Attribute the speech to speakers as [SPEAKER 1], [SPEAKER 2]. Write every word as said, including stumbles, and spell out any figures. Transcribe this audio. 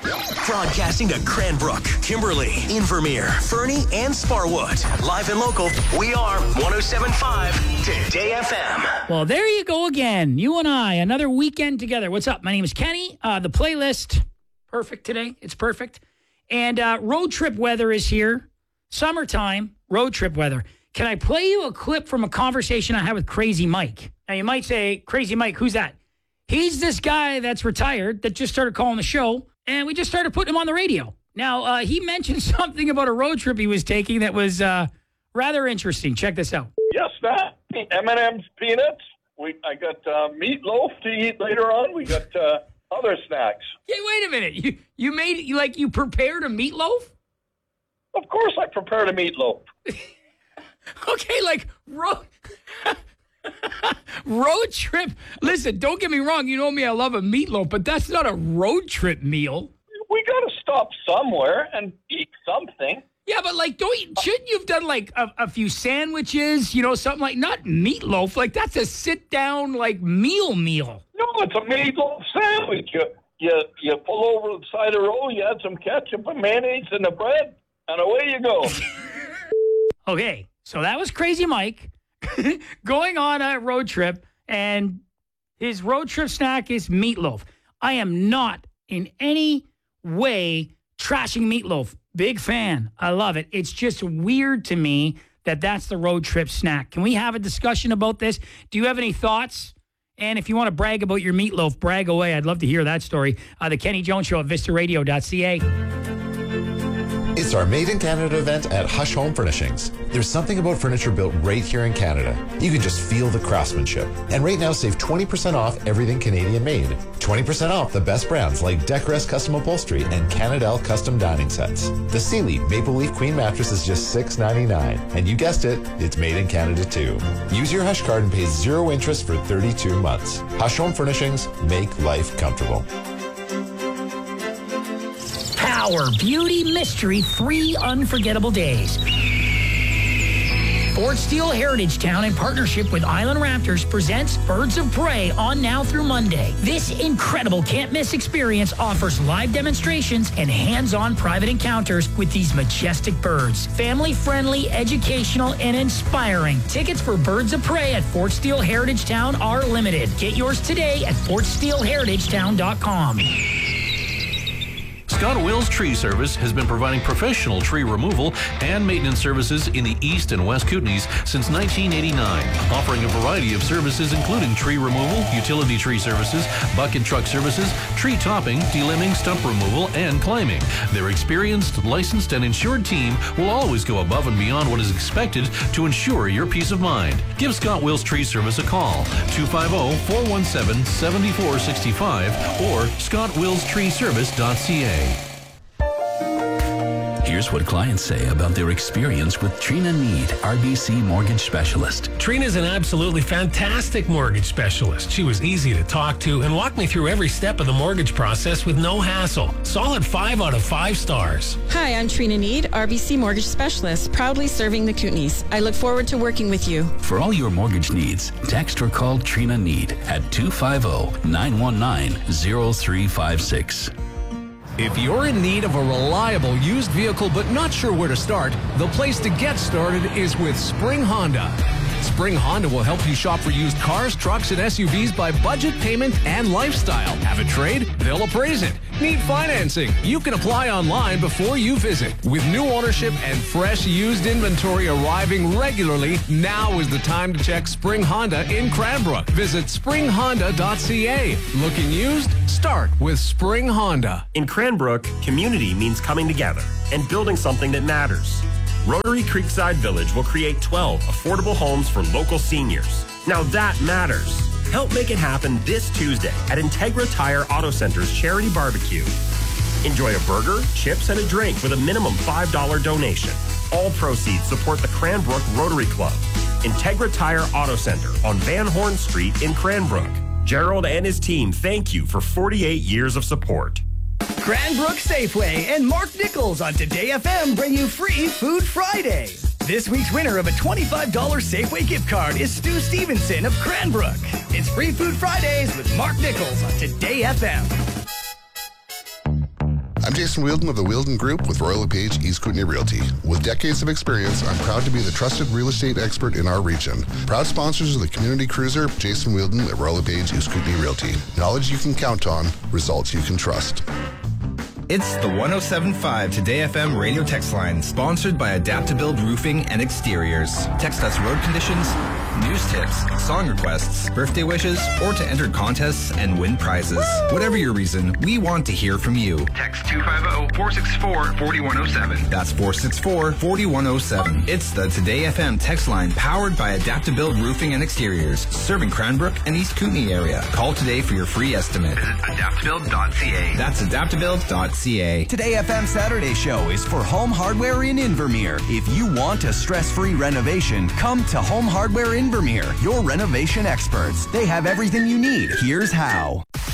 [SPEAKER 1] Broadcasting to Cranbrook, Kimberly, Invermere, Fernie, and Sparwood. Live and local, we are one oh seven point five Today F M.
[SPEAKER 2] Well, there you go again. You and I, another weekend together. What's up? My name is Kenny. Uh, the playlist, perfect today. It's perfect. And uh, road trip weather is here. Summertime, road trip weather. Can I play you a clip from a conversation I had with Crazy Mike? Now, you might say, Crazy Mike, who's that? He's this guy that's retired that just started calling the show, and we just started putting him on the radio. Now, uh, he mentioned something about a road trip he was taking that was uh, rather interesting. Check this out.
[SPEAKER 3] Yes, that. M and M's peanuts. We I got uh, meatloaf to eat later on. We got uh, other snacks.
[SPEAKER 2] Hey, wait a minute. You you made you like you prepared a meatloaf?
[SPEAKER 3] Of course, I prepared a meatloaf.
[SPEAKER 2] Okay, like road road trip. Listen, don't get me wrong. You know me, I love a meatloaf, but that's not a road trip meal.
[SPEAKER 3] We got to stop somewhere and eat something.
[SPEAKER 2] Yeah, but like, don't you, shouldn't you have done like a, a few sandwiches? You know, something like not meatloaf. Like that's a sit down like meal meal.
[SPEAKER 3] No, it's a meatloaf sandwich. You you you pull over the side of the road. You add some ketchup and mayonnaise in the bread, and away you go.
[SPEAKER 2] Okay, so that was Crazy Mike going on a road trip, and his road trip snack is meatloaf. I am not in any way trashing meatloaf. Big fan. I love it. It's just weird to me that that's the road trip snack. Can we have a discussion about this? Do you have any thoughts? And if you want to brag about your meatloaf, brag away. I'd love to hear that story. Uh, the Kenny Jones Show at vista radio dot c a.
[SPEAKER 4] It's our Made in Canada event at Hush Home Furnishings. There's something about furniture built right here in Canada. You can just feel the craftsmanship. And right now, save twenty percent off everything Canadian made. twenty percent off the best brands like Decrest Custom Upholstery and Canadel Custom Dining Sets. The Sealy Maple Leaf Queen Mattress is just six ninety-nine. And you guessed it, it's made in Canada too. Use your Hush card and pay zero interest for thirty-two months. Hush Home Furnishings, make life comfortable.
[SPEAKER 2] Power, beauty, mystery, three unforgettable days. Fort Steele Heritage Town, in partnership with Island Raptors, presents Birds of Prey on now through Monday. This incredible can't-miss experience offers live demonstrations and hands-on private encounters with these majestic birds. Family-friendly, educational, and inspiring. Tickets for Birds of Prey at Fort Steele Heritage Town are limited. Get yours today at fort steele heritage town dot com.
[SPEAKER 5] Scott Wills Tree Service has been providing professional tree removal and maintenance services in the East and West Kootenays since nineteen eighty-nine, offering a variety of services including tree removal, utility tree services, bucket truck services, tree topping, delimbing, stump removal, and climbing. Their experienced, licensed, and insured team will always go above and beyond what is expected to ensure your peace of mind. Give Scott Wills Tree Service a call, two five zero, four one seven, seven four six five or scott wills tree service dot c a.
[SPEAKER 6] Here's what clients say about their experience with Trina Need, R B C Mortgage Specialist.
[SPEAKER 7] Trina's an absolutely fantastic mortgage specialist. She was easy to talk to and walked me through every step of the mortgage process with no hassle. Solid five out of five stars.
[SPEAKER 8] Hi, I'm Trina Need, R B C Mortgage Specialist, proudly serving the Kootenays. I look forward to working with you.
[SPEAKER 6] For all your mortgage needs, text or call Trina Need at two five zero, nine one nine, zero three five six.
[SPEAKER 9] If you're in need of a reliable used vehicle but not sure where to start, the place to get started is with Spring Honda. Spring Honda will help you shop for used cars, trucks, and S U Vs by budget, payment, and lifestyle. Have a trade? They'll appraise it. Need financing? You can apply online before you visit. With new ownership and fresh used inventory arriving regularly, now is the time to check Spring Honda in Cranbrook. Visit spring honda dot c a. Looking used? Start with Spring Honda.
[SPEAKER 10] In Cranbrook, community means coming together and building something that matters. Rotary Creekside Village will create twelve affordable homes for local seniors. Now that matters. Help make it happen this Tuesday at Integra Tire Auto Center's Charity Barbecue. Enjoy a burger, chips, and a drink with a minimum five dollars donation. All proceeds support the Cranbrook Rotary Club. Integra Tire Auto Center on Van Horn Street in Cranbrook. Gerald and his team thank you for forty-eight years of support.
[SPEAKER 11] Cranbrook Safeway and Mark Nichols on Today F M bring you free Food Friday. This week's winner of a twenty-five dollars Safeway gift card is Stu Stevenson of Cranbrook. It's Free Food Fridays with Mark Nichols on Today F M.
[SPEAKER 12] I'm Jason Wielden of the Wielden Group with Royal LePage East Kootenay Realty. With decades of experience, I'm proud to be the trusted real estate expert in our region. Proud sponsors of the Community Cruiser, Jason Wielden at Royal LePage East Kootenay Realty. Knowledge you can count on, results you can trust.
[SPEAKER 13] It's the one oh seven point five Today F M radio text line, sponsored by Adaptabuild Roofing and Exteriors. Text us road conditions, news tips, song requests, birthday wishes, or to enter contests and win prizes. Woo! Whatever your reason, we want to hear from you. Text two five zero, four six four, four one zero seven. That's four six four, four one zero seven. It's the Today F M text line, powered by Adaptabuild Roofing and Exteriors, serving Cranbrook and East Kootenay area. Call today for your free estimate. Visit adaptabuild dot c a. That's adaptabuild dot c a.
[SPEAKER 14] Today F M Saturday Show is for Home Hardware in Invermere. If you want a stress-free renovation, come to Home Hardware Invermere, your renovation experts. They have everything you need. Here's how.